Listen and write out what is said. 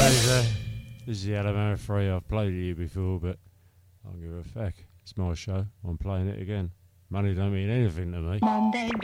guys, this is the Alabama 3. I've played it here before, but I don't give a fuck. It's my show. I'm playing it again. Money don't mean anything to me. Monday.